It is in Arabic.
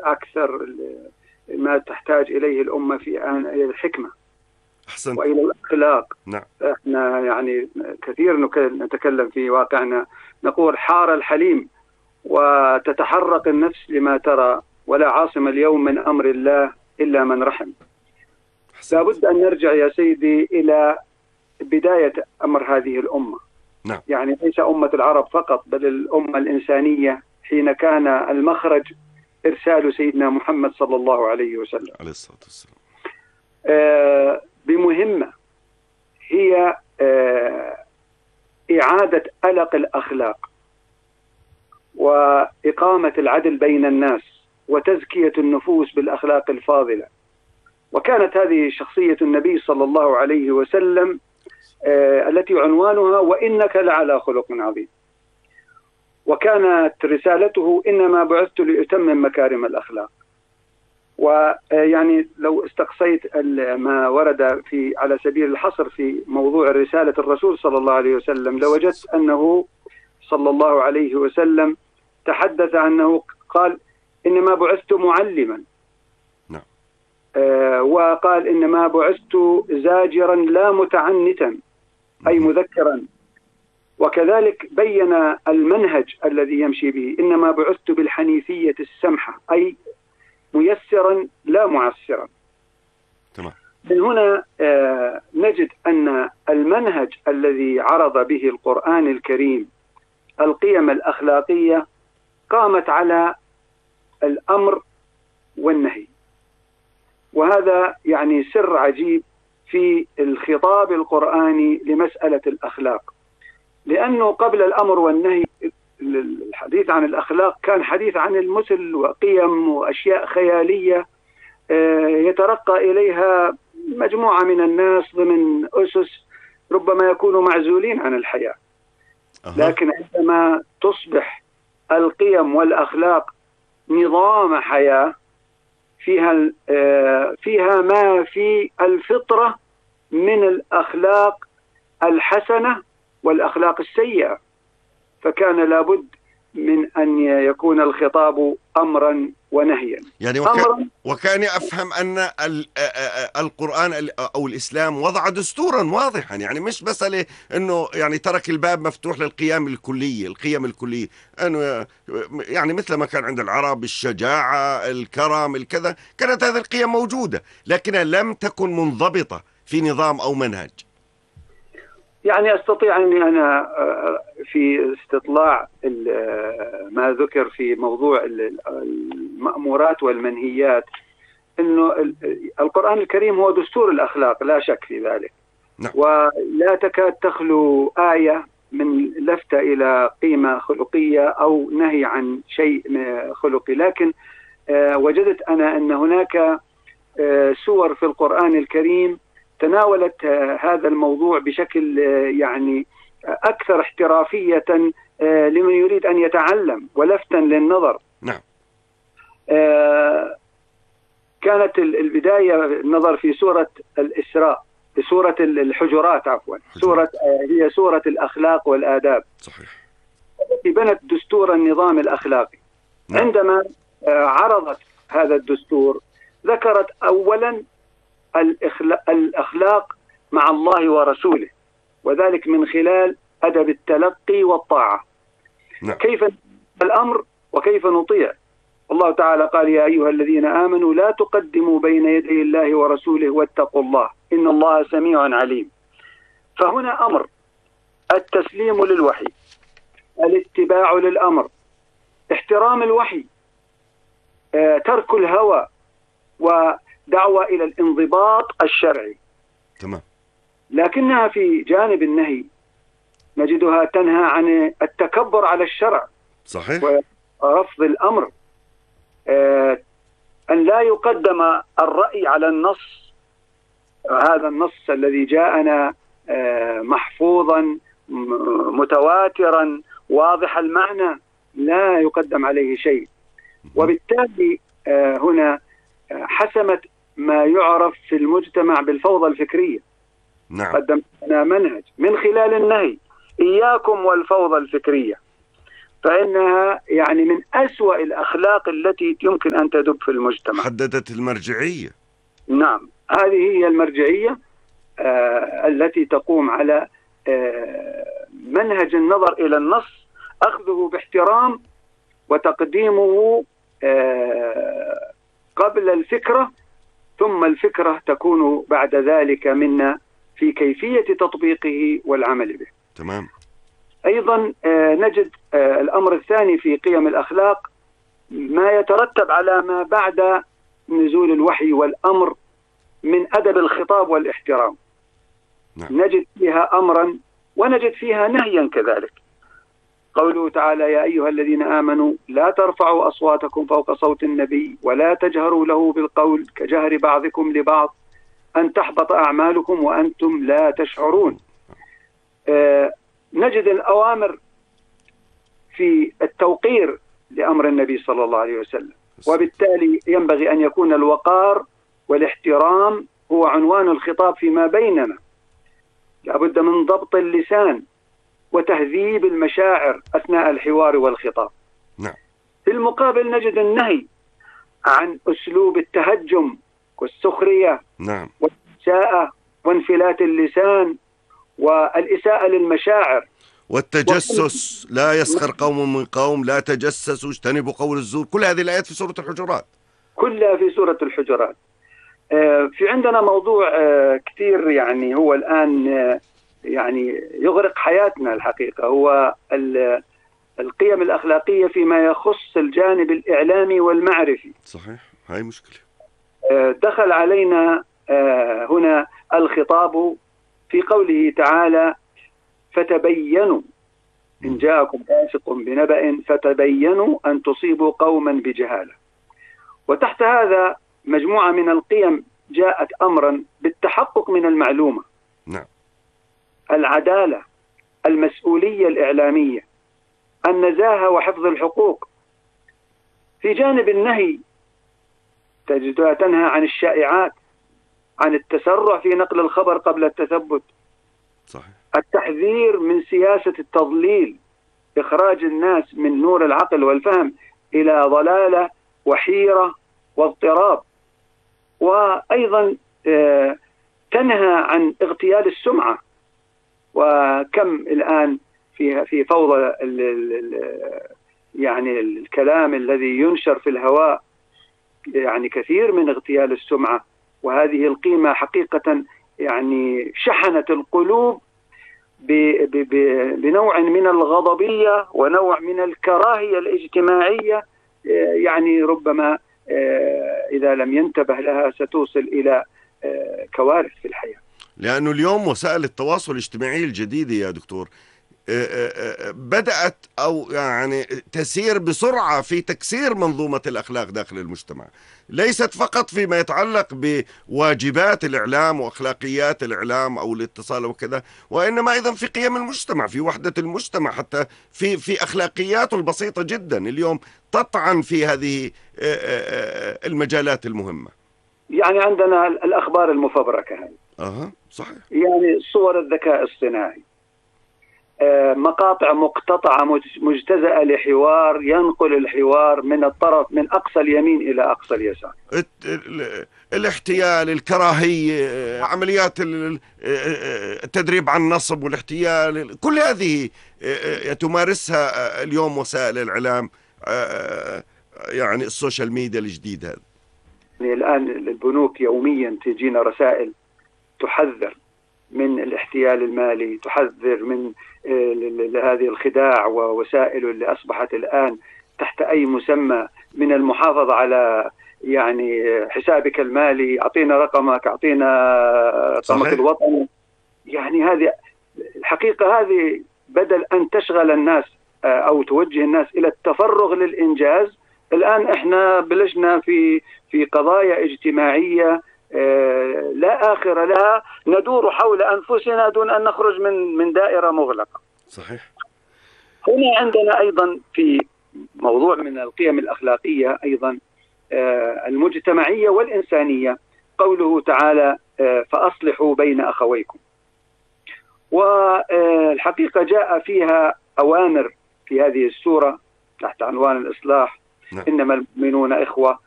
أكثر ما تحتاج إليه الأمة إلى الحكمة. أحسنت. وإلى الأخلاق. نعم. إحنا يعني كثير نتكلم في واقعنا، نقول حار الحليم وتتحرك النفس لما ترى، ولا عاصم اليوم من أمر الله إلا من رحم. لابد أن نرجع يا سيدي إلى بداية أمر هذه الأمة. نعم. يعني ليس أمة العرب فقط، بل الأمة الإنسانية، حين كان المخرج إرسال سيدنا محمد صلى الله عليه وسلم عليه الصلاة والسلام بمهمة هي إعادة ألق الأخلاق وإقامة العدل بين الناس وتزكية النفوس بالأخلاق الفاضلة. وكانت هذه شخصية النبي صلى الله عليه وسلم التي عنوانها وإنك لعلى خلق عظيم. وكانت رسالته إنما بعثت لأتمم مكارم الأخلاق. ويعني لو استقصيت ما ورد على سبيل الحصر في موضوع رسالة الرسول صلى الله عليه وسلم لوجدت أنه صلى الله عليه وسلم تحدث عنه، قال إنما بعثت معلما. نعم. وقال إنما بعثت زاجرا لا متعنتا، أي مذكرا. وكذلك بين المنهج الذي يمشي به، إنما بعثت بالحنيفية السمحة، أي ميسرا لا معسرا. تمام. من هنا نجد أن المنهج الذي عرض به القرآن الكريم القيم الأخلاقية قامت على الأمر والنهي. وهذا يعني سر عجيب في الخطاب القرآني لمسألة الأخلاق، لأنه قبل الأمر والنهي الحديث عن الأخلاق كان حديث عن المثل وقيم وأشياء خيالية يترقى إليها مجموعة من الناس ضمن أسس ربما يكونوا معزولين عن الحياة. لكن عندما تصبح القيم والأخلاق نظام حياة فيها ما في الفطرة من الأخلاق الحسنة والأخلاق السيئة، فكان لابد من أن يكون الخطاب أمرا ونهيا. يعني وكان أفهم أن القرآن أو الإسلام وضع دستورا واضحا، يعني مش مسألة أنه يعني ترك الباب مفتوح للقيم الكلية، القيم الكلية، أنه يعني مثل ما كان عند العرب الشجاعة، الكرم، الكذا، كانت هذه القيم موجودة لكنها لم تكن منضبطة في نظام أو منهج. يعني أستطيع أني أنا في استطلاع ما ذكر في موضوع المأمورات والمنهيات أنه القرآن الكريم هو دستور الأخلاق، لا شك في ذلك. نعم. ولا تكاد تخلو آية من لفتة إلى قيمة خلقية أو نهي عن شيء خلقي. لكن وجدت أنا أن هناك سور في القرآن الكريم تناولت هذا الموضوع بشكل يعني أكثر احترافية لمن يريد أن يتعلم ولفتا للنظر. نعم. كانت البداية النظر في سورة الإسراء، سورة الحجرات عفوا، هي سورة الأخلاق والآداب. صحيح. بنت دستور النظام الأخلاقي. نعم. عندما عرضت هذا الدستور ذكرت أولا الأخلاق مع الله ورسوله، وذلك من خلال أدب التلقي والطاعة. نعم. كيف الأمر وكيف نطيع. الله تعالى قال يا أيها الذين آمنوا لا تقدموا بين يدي الله ورسوله واتقوا الله إن الله سميع عليم. فهنا أمر التسليم للوحي، الاتباع للأمر، احترام الوحي، ترك الهوى، ودعوة إلى الانضباط الشرعي. تمام. لكنها في جانب النهي نجدها تنهى عن التكبر على الشرع. صحيح. ورفض الأمر، أن لا يقدم الرأي على النص. هذا النص الذي جاءنا محفوظا متواترا واضح المعنى لا يقدم عليه شيء. وبالتالي هنا حسمت ما يعرف في المجتمع بالفوضى الفكرية. نعم. قدمنا منهج من خلال النهي إياكم والفوضى الفكرية. فإنها يعني من أسوأ الأخلاق التي يمكن أن تدب في المجتمع. حددت المرجعية. نعم، هذه هي المرجعية التي تقوم على منهج النظر إلى النص، أخذه باحترام وتقديمه قبل الفكرة، ثم الفكرة تكون بعد ذلك منا في كيفية تطبيقه والعمل به. تمام. أيضا نجد الأمر الثاني في قيم الأخلاق ما يترتب على ما بعد نزول الوحي والأمر من أدب الخطاب والاحترام. نعم. نجد فيها أمرا ونجد فيها نهيا كذلك. قوله تعالى: يا أيها الذين آمنوا لا ترفعوا أصواتكم فوق صوت النبي ولا تجهروا له بالقول كجهر بعضكم لبعض أن تحبط أعمالكم وأنتم لا تشعرون. نجد الأوامر في التوقير لأمر النبي صلى الله عليه وسلم، وبالتالي ينبغي أن يكون الوقار والاحترام هو عنوان الخطاب فيما بيننا. لابد من ضبط اللسان وتهذيب المشاعر أثناء الحوار والخطاب. نعم. في المقابل نجد النهي عن أسلوب التهجم والسخرية. نعم. والإساءة وانفلات اللسان والإساءة للمشاعر والتجسس. لا يسخر قوم من قوم، لا تجسسوا، اجتنبوا قول الزور. كل هذه الآيات في سورة الحجرات. كلها في سورة الحجرات. في عندنا موضوع كثير يعني هو الآن يعني يغرق حياتنا الحقيقة، هو القيم الأخلاقية فيما يخص الجانب الإعلامي والمعرفي. صحيح، هاي مشكلة. دخل علينا هنا الخطاب في قوله تعالى: فتبينوا إن جاءكم فاسق بنبأ فتبينوا أن تصيبوا قوما بجهالة. وتحت هذا مجموعة من القيم جاءت أمرا بالتحقق من المعلومة. نعم. العدالة، المسؤولية الإعلامية، النزاهة وحفظ الحقوق. في جانب النهي تجدها تنهى عن الشائعات، عن التسرع في نقل الخبر قبل التثبت. صحيح. التحذير من سياسة التضليل، إخراج الناس من نور العقل والفهم إلى ضلالة وحيرة واضطراب. وأيضا تنهى عن اغتيال السمعة. وكم الآن في فوضى يعني الكلام الذي ينشر في الهواء، يعني كثير من اغتيال السمعة. وهذه القيمة حقيقة يعني شحنت القلوب بنوع من الغضبية ونوع من الكراهية الاجتماعية، يعني ربما إذا لم ينتبه لها ستوصل إلى كوارث في الحياة. لأنه اليوم وسائل التواصل الاجتماعي الجديدة يا دكتور بدأت أو يعني تسير بسرعة في تكسير منظومة الأخلاق داخل المجتمع، ليست فقط فيما يتعلق بواجبات الإعلام وأخلاقيات الإعلام أو الاتصال وكذا، وإنما أيضا في قيم المجتمع، في وحدة المجتمع، حتى في أخلاقياته البسيطة جدا اليوم تطعن في هذه المجالات المهمة. يعني عندنا الأخبار المفبركة هذه. صحيح. يعني صور الذكاء الصناعي، مقاطع مقتطعة مجتزأة لحوار ينقل الحوار من الطرف من أقصى اليمين إلى أقصى اليسار. الاحتيال، الكراهية، عمليات التدريب على النصب والاحتيال، كل هذه تمارسها اليوم وسائل الإعلام، يعني السوشيال ميديا الجديد هذا. يعني الآن البنوك يوميا تجينا رسائل تحذر من الاحتيال المالي، تحذر من هذه الخداع ووسائل اللي أصبحت الآن تحت أي مسمى من المحافظة على يعني حسابك المالي، أعطينا رقمك، أعطينا رقمك الوطني. يعني هذه الحقيقة، هذه بدل أن تشغل الناس أو توجه الناس إلى التفرغ للإنجاز، الآن إحنا بلشنا في قضايا اجتماعية لا آخر لها، ندور حول أنفسنا دون أن نخرج من دائرة مغلقة. صحيح. هنا عندنا أيضا في موضوع من القيم الأخلاقية أيضا المجتمعية والإنسانية، قوله تعالى: فأصلحوا بين أخويكم. والحقيقة جاء فيها أوامر في هذه السورة تحت عنوان الإصلاح. نعم. إنما المؤمنون إخوة.